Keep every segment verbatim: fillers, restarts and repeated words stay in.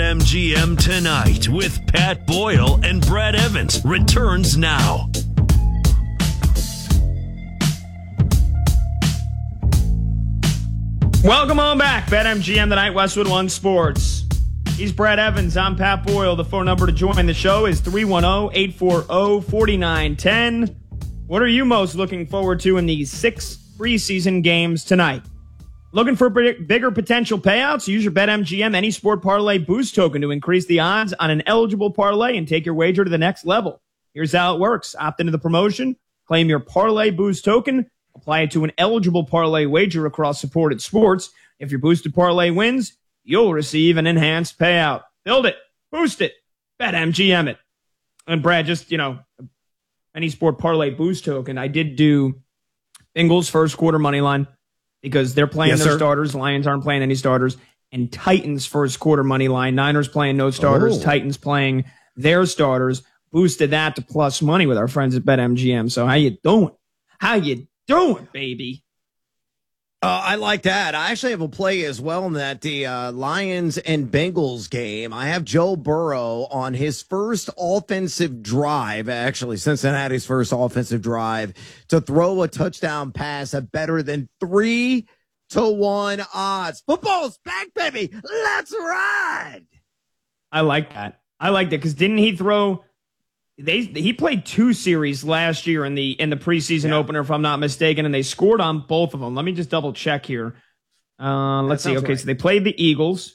BetMGM Tonight with Pat Boyle and Brad Evans returns now. Welcome on back. BetMGM Tonight, Westwood One Sports. He's Brad Evans. I'm Pat Boyle. The phone number to join the show is three one zero, eight four zero, four nine one zero. What are you most looking forward to in these six preseason games tonight? Looking for bigger potential payouts? Use your BetMGM Any Sport Parlay Boost token to increase the odds on an eligible parlay and take your wager to the next level. Here's how it works. Opt into the promotion, claim your Parlay Boost token, apply it to an eligible parlay wager across supported sports. If your boosted parlay wins, you'll receive an enhanced payout. Build it. Boost it. BetMGM it. And Brad, just, you know, Any Sport Parlay Boost token, I did do Bengals first quarter money line because they're playing yes, their sir. starters. Lions aren't playing any starters. And Titans first quarter money line. Niners playing no starters. Oh. Titans playing their starters. Boosted that to plus money with our friends at BetMGM. So how you doing? How you doing, baby? Uh, I like that. I actually have a play as well in that the uh, Lions and Bengals game. I have Joe Burrow on his first offensive drive, actually Cincinnati's first offensive drive, to throw a touchdown pass at better than three to one odds. Football's back, baby. Let's ride. I like that. I like that because didn't he throw? They he played two series last year in the in the preseason yeah. opener, if I'm not mistaken, and they scored on both of them. Let me just double check here. Uh, let's see. Okay, right. So they played the Eagles,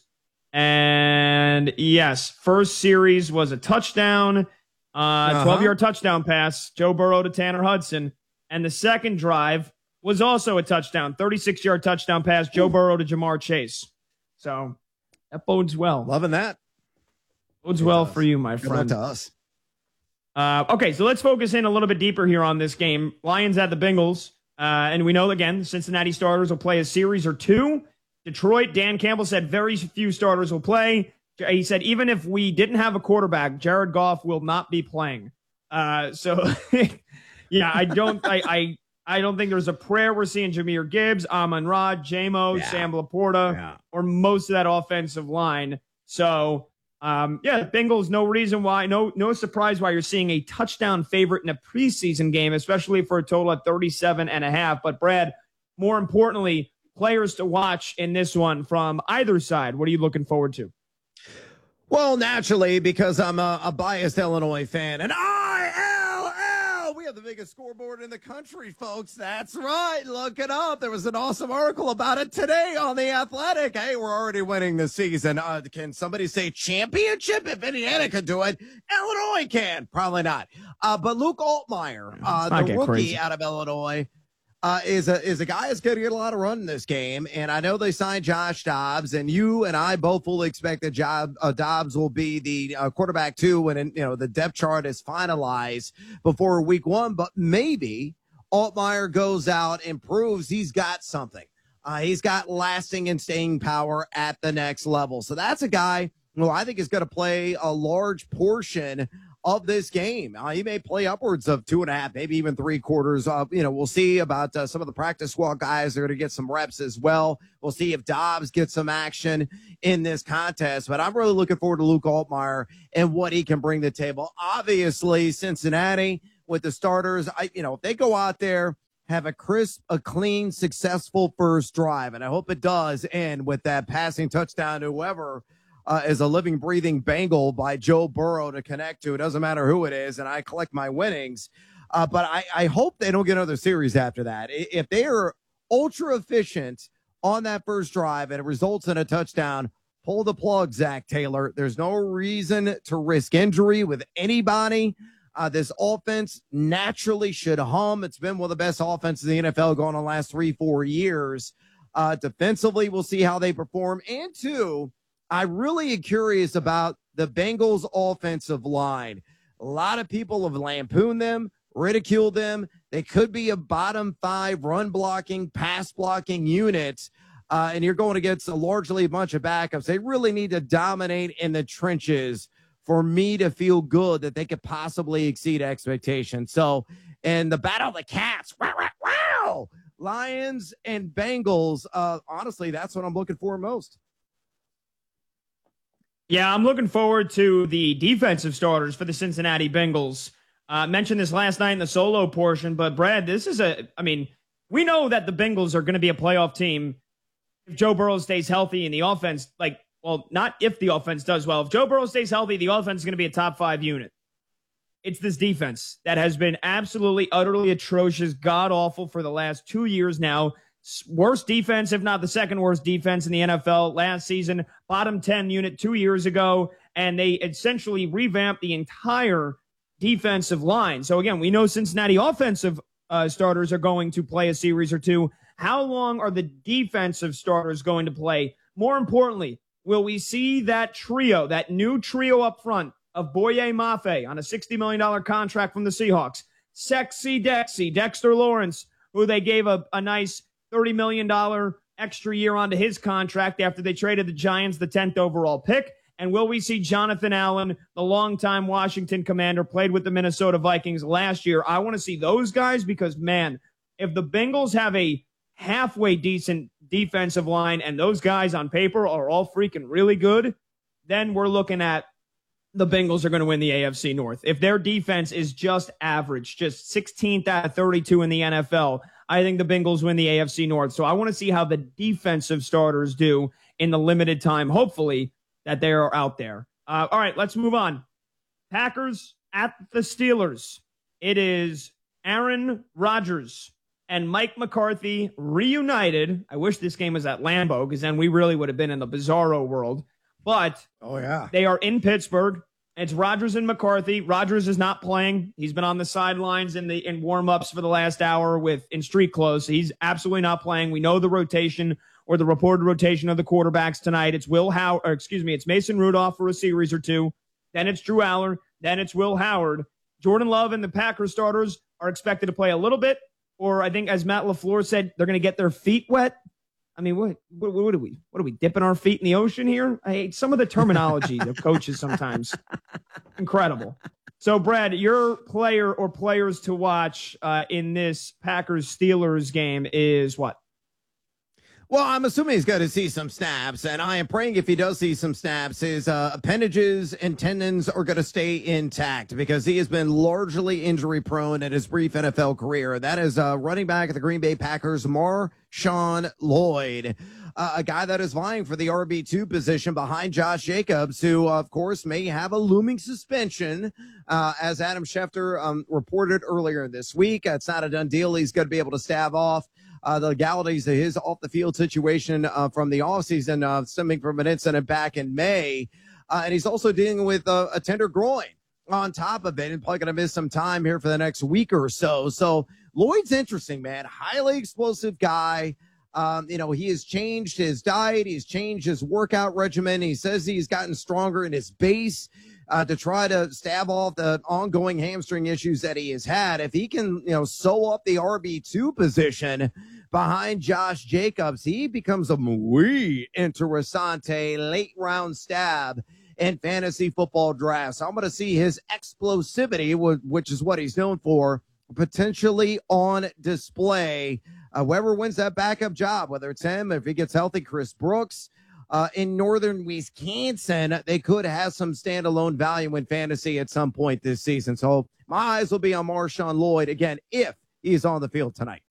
and yes, first series was a touchdown, uh, twelve-yard uh-huh. touchdown pass, Joe Burrow to Tanner Hudson, and the second drive was also a touchdown, thirty-six-yard touchdown pass, Joe Ooh. Burrow to Jamar Chase. So that bodes well. Loving that. Bodes it well does. For you, my Good friend. luck to us. Uh, okay, so let's focus in a little bit deeper here on this game. Lions at the Bengals. Uh, and we know, again, the Cincinnati starters will play a series or two. Detroit, Dan Campbell said very few starters will play. He said even if we didn't have a quarterback, Jared Goff will not be playing. Uh, so, yeah, I don't I, I I don't think there's a prayer we're seeing Jahmyr Gibbs, Amon-Ra, J-Mo, yeah. Sam Laporta, yeah. or most of that offensive line. So... Um, yeah, Bengals, no reason why, no no surprise why you're seeing a touchdown favorite in a preseason game, especially for a total of thirty-seven and a half. But Brad, more importantly, players to watch in this one from either side. What are you looking forward to? Well, naturally, because I'm a, a biased Illinois fan, and I L L, we have the biggest scoreboard in the country, folks. That's right. Look it up. There was an awesome article about it today on The Athletic. Hey, we're already winning the season. Uh, can somebody say championship? If Indiana could do it, Illinois can. Probably not. Uh, but Luke Altmaier, uh, the rookie crazy. out of Illinois, Uh, is a is a guy that's going to get a lot of run in this game, and I know they signed Josh Dobbs, and you and I both fully expect that Job, uh, Dobbs will be the uh, quarterback too when you know the depth chart is finalized before week one. But maybe Altmaier goes out and proves he's got something. Uh, he's got lasting and staying power at the next level. So that's a guy who I think is going to play a large portion of this game. Uh, he may play upwards of two and a half, maybe even three quarters of, you know, we'll see about uh, some of the practice squad guys. They're going to get some reps as well. We'll see if Dobbs gets some action in this contest, but I'm really looking forward to Luke Altmaier and what he can bring to the table. Obviously, Cincinnati with the starters, I, you know, if they go out there, have a crisp, a clean, successful first drive, and I hope it does end with that passing touchdown to whoever Uh, is a living, breathing Bengal by Joe Burrow to connect to. It doesn't matter who it is, and I collect my winnings. Uh, but I, I hope they don't get another series after that. If they are ultra efficient on that first drive and it results in a touchdown, pull the plug, Zach Taylor. There's no reason to risk injury with anybody. Uh, this offense naturally should hum. It's been one of the best offenses in the N F L going on the last three, four years. Uh, defensively, we'll see how they perform. And two, I really am curious about the Bengals offensive line. A lot of people have lampooned them, ridiculed them. They could be a bottom five run blocking, pass blocking unit. Uh, and you're going against a largely a bunch of backups. They really need to dominate in the trenches for me to feel good that they could possibly exceed expectations. So, and the battle of the cats, wow, wow, wow. Lions and Bengals, uh, honestly, that's what I'm looking for most. Yeah, I'm looking forward to the defensive starters for the Cincinnati Bengals. I uh, mentioned this last night in the solo portion, but Brad, this is a, I mean, we know that the Bengals are going to be a playoff team if Joe Burrow stays healthy and the offense, like, well, not if the offense does well. If Joe Burrow stays healthy, the offense is going to be a top five unit. It's this defense that has been absolutely, utterly atrocious, god-awful for the last two years now. Worst defense, if not the second worst defense in the N F L last season. Bottom ten unit two years ago, and they essentially revamped the entire defensive line. So, again, we know Cincinnati offensive uh, starters are going to play a series or two. How long are the defensive starters going to play? More importantly, will we see that trio, that new trio up front of Boye Mafe on a sixty million dollars contract from the Seahawks, Sexy Dexy, Dexter Lawrence, who they gave a, a nice thirty million dollars extra year onto his contract after they traded the Giants the tenth overall pick? And will we see Jonathan Allen, the longtime Washington Commander, played with the Minnesota Vikings last year? I want to see those guys because, man, if the Bengals have a halfway decent defensive line and those guys on paper are all freaking really good, then we're looking at the Bengals are going to win the A F C North. If their defense is just average, just sixteenth out of thirty-two in the N F L, I think the Bengals win the A F C North. So I want to see how the defensive starters do in the limited time, hopefully, that they are out there. Uh, all right, let's move on. Packers at the Steelers. It is Aaron Rodgers and Mike McCarthy reunited. I wish this game was at Lambeau because then we really would have been in the bizarro world. But oh yeah, they are in Pittsburgh. It's Rodgers and McCarthy. Rodgers is not playing. He's been on the sidelines in the in warm-ups for the last hour with in street clothes. So he's absolutely not playing. We know the rotation or the reported rotation of the quarterbacks tonight. It's Will Howard, or excuse me, it's Mason Rudolph for a series or two. Then it's Drew Aller. Then it's Will Howard. Jordan Love and the Packers starters are expected to play a little bit, or I think as Matt LaFleur said, they're going to get their feet wet. I mean, what, what what are we? What are we dipping our feet in the ocean here? I hate some of the terminology of coaches sometimes. Incredible. So, Brad, your player or players to watch uh, in this Packers-Steelers game is what? Well, I'm assuming he's going to see some snaps, and I am praying if he does see some snaps, his uh, appendages and tendons are going to stay intact because he has been largely injury-prone in his brief N F L career. That is uh, running back at the Green Bay Packers, Marshawn Lloyd, uh, a guy that is vying for the R B two position behind Josh Jacobs, who, of course, may have a looming suspension, uh, as Adam Schefter um, reported earlier this week. It's not a done deal. He's going to be able to stave off Uh, the legalities of his off-the-field situation uh, from the offseason, uh, stemming from an incident back in May. Uh, and he's also dealing with uh, a tender groin on top of it and probably going to miss some time here for the next week or so. So Lloyd's interesting, man. Highly explosive guy. Um, you know, he has changed his diet. He's changed his workout regimen. He says he's gotten stronger in his base uh, to try to stave off the ongoing hamstring issues that he has had. If he can, you know, sew up the R B two position behind Josh Jacobs, he becomes a muy interesante late round stab in fantasy football drafts. I'm going to see his explosivity, which is what he's known for, potentially on display. Uh, whoever wins that backup job, whether it's him, if he gets healthy, Chris Brooks, uh, in northern Wisconsin, they could have some standalone value in fantasy at some point this season. So my eyes will be on Marshawn Lloyd again if he's on the field tonight.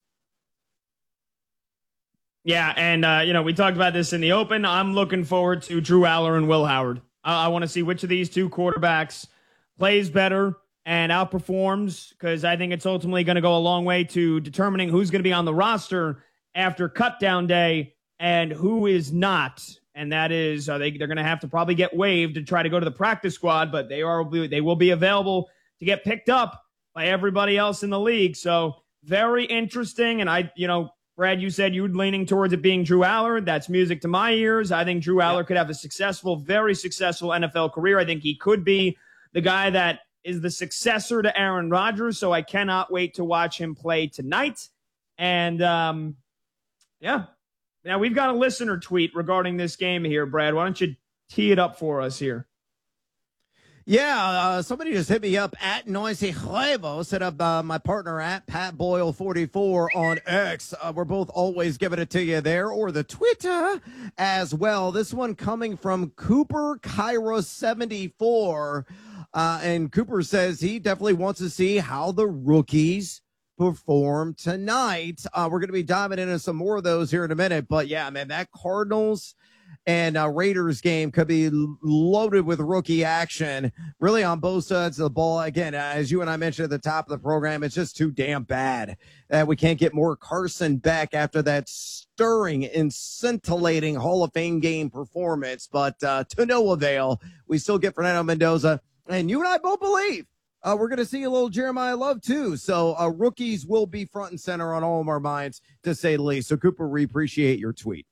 Yeah, and, uh, you know, we talked about this in the open. I'm looking forward to Drew Aller and Will Howard. I, I want to see which of these two quarterbacks plays better and outperforms, because I think it's ultimately going to go a long way to determining who's going to be on the roster after cutdown day and who is not. And that is, uh, they, they're going to have to probably get waived to try to go to the practice squad, but they are they will be available to get picked up by everybody else in the league. So very interesting. And I, you know, Brad, you said you were leaning towards it being Drew Aller. That's music to my ears. I think Drew Aller could have a successful, very successful N F L career. I think he could be the guy that is the successor to Aaron Rodgers. So I cannot wait to watch him play tonight. And, um, yeah. Now, we've got a listener tweet regarding this game here, Brad. Why don't you tee it up for us here? Yeah, uh, somebody just hit me up at Noisy Huevo, set up uh, my partner at Pat Boyle forty-four on X. Uh, we're both always giving it to you there, or the Twitter as well. This one coming from Cooper Cairo seventy-four. Uh, and Cooper says he definitely wants to see how the rookies perform tonight. Uh, we're going to be diving into some more of those here in a minute. But yeah, man, that Cardinals and uh, Raiders game could be loaded with rookie action, really on both sides of the ball. Again, as you and I mentioned at the top of the program, it's just too damn bad that we can't get more Carson Beck after that stirring and scintillating Hall of Fame game performance. But uh, to no avail, we still get Fernando Mendoza. And you and I both believe uh, we're going to see a little Jeremiah Love, too. So uh, rookies will be front and center on all of our minds, to say the least. So, Cooper, we appreciate your tweet.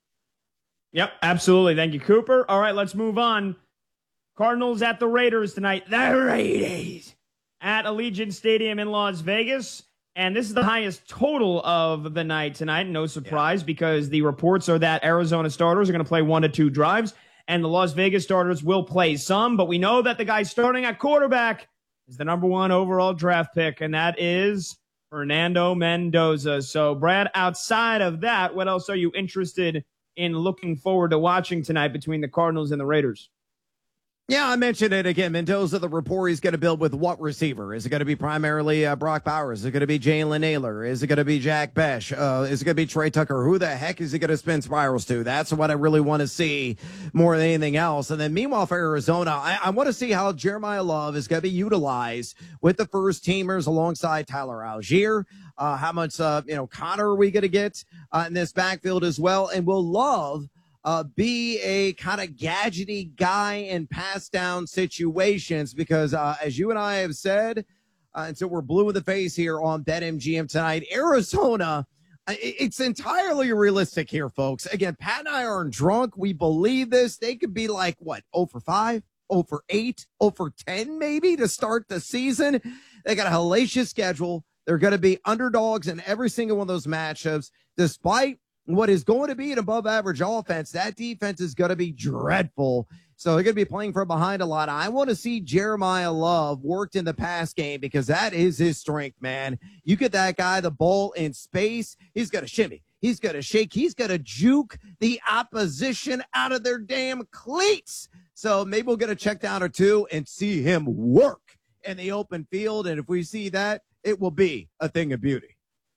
Yep, absolutely. Thank you, Cooper. All right, let's move on. Cardinals at the Raiders tonight. The Raiders at Allegiant Stadium in Las Vegas. And this is the highest total of the night tonight. No surprise, yeah, because the reports are that Arizona starters are going to play one to two drives, and the Las Vegas starters will play some. But we know that the guy starting at quarterback is the number one overall draft pick, and that is Fernando Mendoza. So, Brad, outside of that, what else are you interested in looking forward to watching tonight between the Cardinals and the Raiders? Yeah, I mentioned it again. Mendoza, the report, he's going to build with what receiver? Is it going to be primarily uh, Brock Bowers? Is it going to be Jalen Naylor? Is it going to be Jack Besh? Uh, is it going to be Trey Tucker? Who the heck is he going to spin spirals to? That's what I really want to see more than anything else. And then meanwhile for Arizona, I, I want to see how Jeremiah Love is going to be utilized with the first teamers alongside Tyler Algier. Uh, how much, uh, you know, Connor are we going to get uh, in this backfield as well? And will Love Uh, be a kind of gadgety guy in pass down situations, because uh, as you and I have said, uh, and so we're blue in the face here on BetMGM tonight, Arizona, it's entirely realistic here, folks. Again, Pat and I aren't drunk. We believe this. They could be like, what, oh for five, oh for eight, oh for ten maybe to start the season. They got a hellacious schedule. They're going to be underdogs in every single one of those matchups, despite what is going to be an above average offense. That defense is going to be dreadful. So they're going to be playing from behind a lot. I want to see Jeremiah Love worked in the pass game, because that is his strength, man. You get that guy the ball in space, he's going to shimmy. He's going to shake. He's going to juke the opposition out of their damn cleats. So maybe we'll get a check down or two and see him work in the open field. And if we see that, it will be a thing of beauty.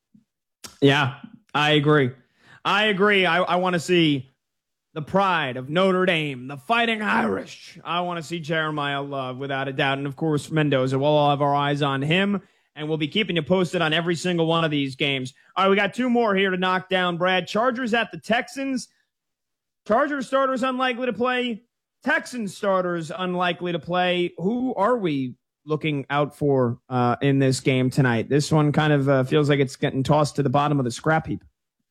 Yeah, I agree. I agree. I, I want to see the pride of Notre Dame, the Fighting Irish. I want to see Jeremiah Love, without a doubt. And, of course, Mendoza. We'll all have our eyes on him, and we'll be keeping you posted on every single one of these games. All right, we got two more here to knock down, Brad. Chargers at the Texans. Chargers starters unlikely to play. Texans starters unlikely to play. Who are we looking out for uh, in this game tonight? This one kind of uh, feels like it's getting tossed to the bottom of the scrap heap.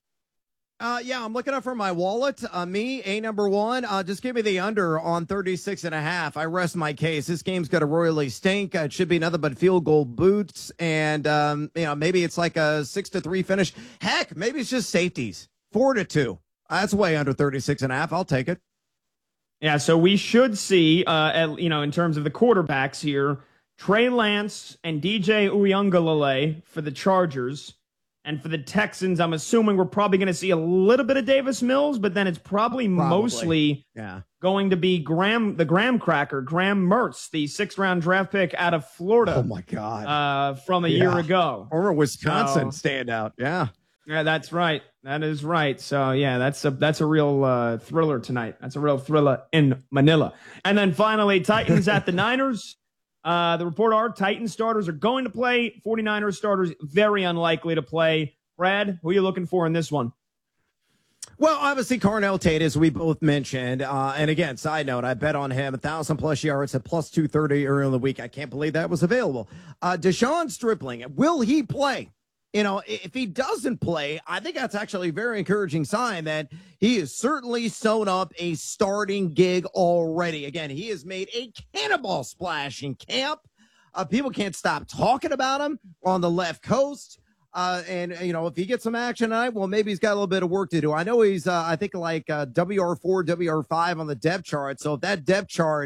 Uh, yeah, I'm looking up for my wallet. Uh, me, A number one, uh, just give me the under on thirty-six and a half. I rest my case. This game's going to royally stink. Uh, it should be nothing but field goal boots. And, um, you know, maybe it's like a six to three finish. Heck, maybe it's just safeties. Four to two. Uh, that's way under thirty-six and a half. I'll take it. Yeah. So we should see, uh, at, you know, in terms of the quarterbacks here, Trey Lance and D J Uiagalelei for the Chargers. And for the Texans, I'm assuming we're probably going to see a little bit of Davis Mills, but then it's probably, probably. mostly yeah. going to be Graham, the Graham Cracker, Graham Mertz, the sixth round draft pick out of Florida. Oh my God. Uh, from a yeah. year ago. Or Wisconsin so, standout. Yeah. Yeah, that's right. That is right. So yeah, that's a, that's a real uh, thriller tonight. That's a real thriller in Manila. And then finally, Titans at the Niners. Uh, the report are Titans starters are going to play. forty-niners starters very unlikely to play. Brad, who are you looking for in this one? Well, obviously, Carnell Tate, as we both mentioned. Uh, and again, side note, I bet on him. one thousand plus yards at plus two thirty earlier in the week. I can't believe that was available. Uh, Deshaun Stripling, will he play? You know, if he doesn't play, I think that's actually a very encouraging sign that he has certainly sewn up a starting gig already. Again, he has made a cannonball splash in camp. Uh, people can't stop talking about him on the left coast. Uh, and, you know, if he gets some action tonight, well, maybe he's got a little bit of work to do. I know he's, uh, I think, like uh, W R four, W R five on the depth chart. So if that depth chart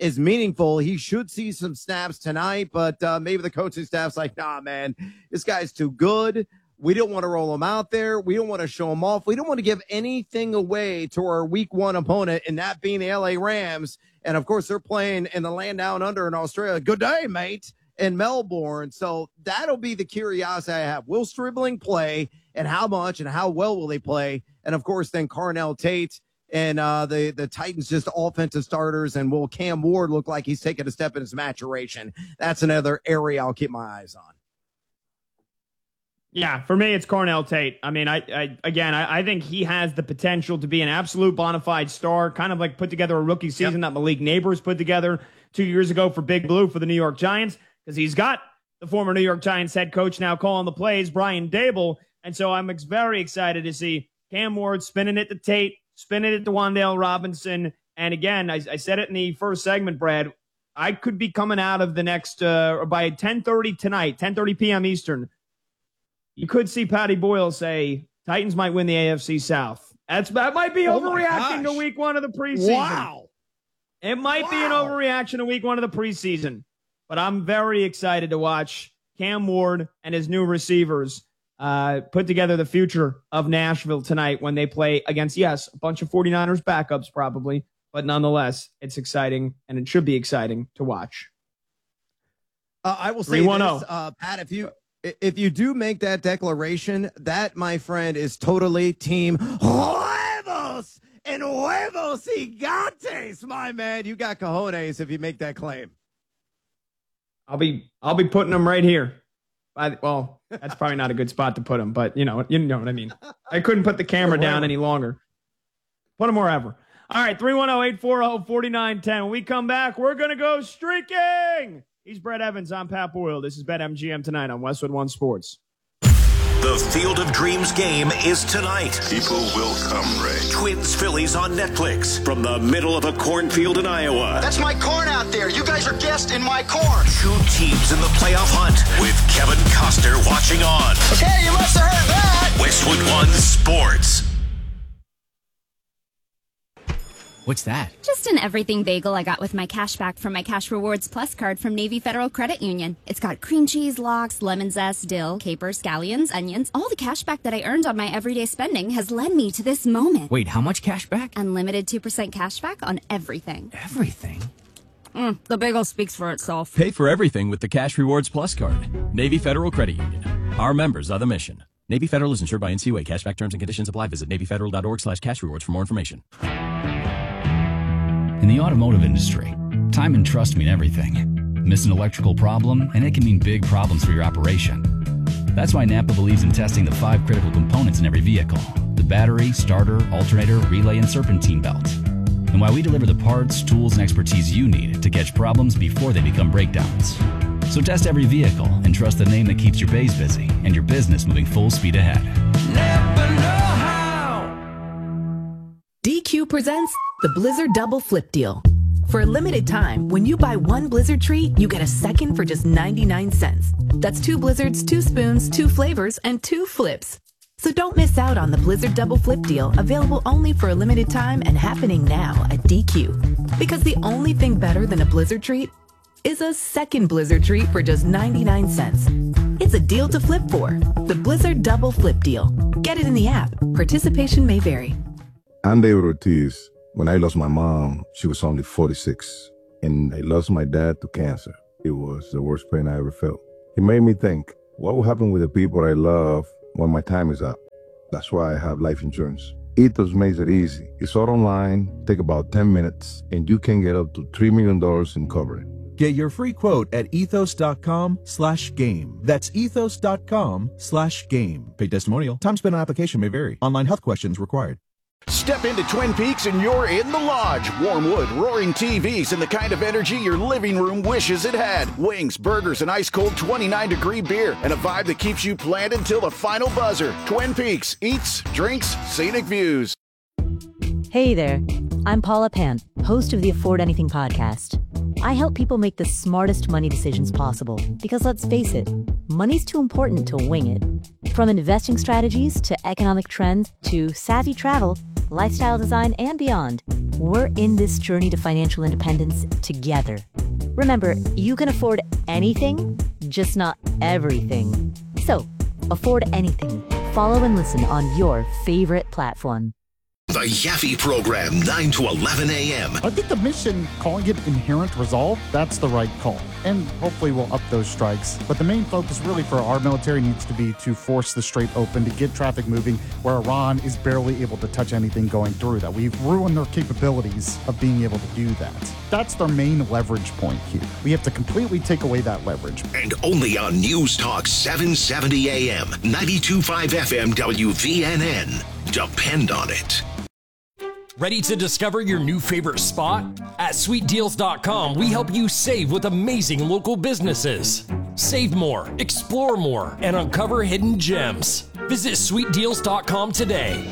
is meaningful. He should see some snaps tonight, but uh, maybe the coaching staff's like, nah, man, this guy's too good. We don't want to roll him out there. We don't want to show him off. We don't want to give anything away to our week one opponent, and that being the L A Rams. And, of course, they're playing in the land down under in Australia. Good day, mate, in Melbourne. So that'll be the curiosity I have. Will Stribling play, and how much, and how well will they play? And, of course, then Carnell Tate and uh, the, the Titans just offensive starters. And will Cam Ward look like he's taking a step in his maturation? That's another area I'll keep my eyes on. Yeah, for me, it's Carnell Tate. I mean, I, I again, I, I think he has the potential to be an absolute bona fide star, kind of like put together a rookie season yep. that Malik Neighbors put together two years ago for Big Blue for the New York Giants, because he's got the former New York Giants head coach now calling the plays, Brian Daboll. And so I'm ex- very excited to see Cam Ward spinning it to Tate, spinning it to Wan'Dale Robinson. And again, I, I said it in the first segment, Brad, I could be coming out of the next, uh, by ten thirty tonight, ten thirty p.m. Eastern, you could see Patty Boyle say Titans might win the A F C South. That's that might be oh overreacting to week one of the preseason. Wow. It might wow. be an overreaction to week one of the preseason. But I'm very excited to watch Cam Ward and his new receivers uh, put together the future of Nashville tonight when they play against, yes, a bunch of 49ers backups probably, but nonetheless, it's exciting, and it should be exciting to watch. Uh, I will say this, uh, Pat, if you... If you do make that declaration, that, my friend, is totally team huevos and huevos gigantes, my man. You got cojones if you make that claim. I'll be I'll be putting them right here. I, well, that's probably not a good spot to put them, but you know you know what I mean. I couldn't put the camera down any longer. Put them wherever. All right, three one zero, eight four zero, four nine one zero. When we come back, we're going to go streaking. He's Brett Evans. I'm Pat Boyle. This is BetMGM tonight on Westwood One Sports. The Field of Dreams game is tonight. People will come, Ray. Twins Phillies on Netflix from the middle of a cornfield in Iowa. That's my corn out there. You guys are guests in my corn. Two teams in the playoff hunt with Kevin Costner watching on. Okay, you must have heard that. Westwood One Sports. What's that? Just an everything bagel I got with my cash back from my Cash Rewards Plus card from Navy Federal Credit Union. It's got cream cheese, lox, lemon zest, dill, capers, scallions, onions. All the cash back that I earned on my everyday spending has led me to this moment. Wait, how much cash back? Unlimited two percent cash back on everything. Everything? Mm, the bagel speaks for itself. Pay for everything with the Cash Rewards Plus card. Navy Federal Credit Union. Our members are the mission. Navy Federal is insured by N C U A. Cashback terms and conditions apply. Visit NavyFederal.org slash cash rewards for more information. In the automotive industry, time and trust mean everything. Miss an electrical problem, and it can mean big problems for your operation. That's why Napa believes in testing the five critical components in every vehicle: the battery, starter, alternator, relay, and serpentine belt. And why we deliver the parts, tools, and expertise you need to catch problems before they become breakdowns. So test every vehicle and trust the name that keeps your bays busy and your business moving full speed ahead. Napa know-how. D Q presents the Blizzard Double Flip Deal. For a limited time, when you buy one Blizzard treat, you get a second for just ninety-nine cents. That's two Blizzards, two spoons, two flavors, and two flips. So don't miss out on the Blizzard Double Flip Deal, available only for a limited time and happening now at D Q. Because the only thing better than a Blizzard treat is a second Blizzard treat for just ninety-nine cents. It's a deal to flip for. The Blizzard Double Flip Deal. Get it in the app. Participation may vary. I'm David Ortiz. When I lost my mom, she was only forty-six. And I lost my dad to cancer. It was the worst pain I ever felt. It made me think, what will happen with the people I love when my time is up? That's why I have life insurance. Ethos makes it easy. It's all online, take about ten minutes, and you can get up to three million dollars in coverage. Get your free quote at ethos.com slash game. That's ethos.com slash game. Paid testimonial. Time spent on application may vary. Online health questions required. Step into Twin Peaks and you're in the lodge. Warm wood, roaring T Vs, and the kind of energy your living room wishes it had. Wings, burgers, and ice-cold twenty-nine degree beer, and a vibe that keeps you planned until the final buzzer. Twin Peaks. Eats, drinks, scenic views. Hey there. I'm Paula Pan, host of the Afford Anything podcast. I help people make the smartest money decisions possible because, let's face it, money's too important to wing it. From investing strategies to economic trends to savvy travel, lifestyle design, and beyond, We're in this journey to financial independence together. Remember, you can afford anything, just not everything. So, afford anything. Follow and listen on your favorite platform. The Yaffe Program, nine to eleven a.m. I think the mission, calling it Inherent Resolve, that's the right call. And hopefully we'll up those strikes. But the main focus really for our military needs to be to force the Strait open, to get traffic moving, where Iran is barely able to touch anything going through that. We've ruined their capabilities of being able to do that. That's their main leverage point here. We have to completely take away that leverage. And only on News Talk seven seventy a.m., ninety-two point five F M W V N N. Depend on it. Ready to discover your new favorite spot? At sweet deals dot com, we help you save with amazing local businesses. Save more, explore more, and uncover hidden gems. Visit sweet deals dot com today.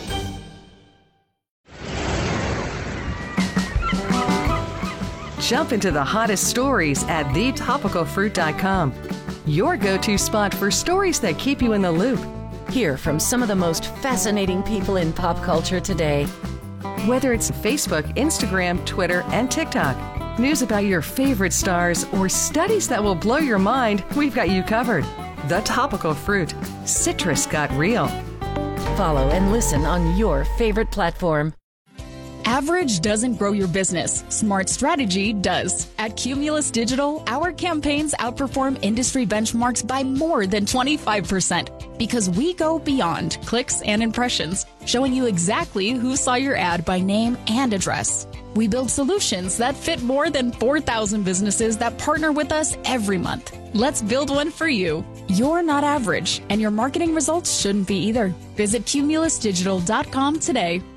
Jump into the hottest stories at the topical fruit dot com. Your go-to spot for stories that keep you in the loop. Hear from some of the most fascinating people in pop culture today. Whether it's Facebook, Instagram, Twitter, and TikTok, news about your favorite stars, or studies that will blow your mind, we've got you covered. The Topical Fruit. Citrus got real. Follow and listen on your favorite platform. Average doesn't grow your business. Smart strategy does. At Cumulus Digital, our campaigns outperform industry benchmarks by more than twenty-five percent because we go beyond clicks and impressions, showing you exactly who saw your ad by name and address. We build solutions that fit more than four thousand businesses that partner with us every month. Let's build one for you. You're not average, and your marketing results shouldn't be either. Visit cumulus digital dot com today.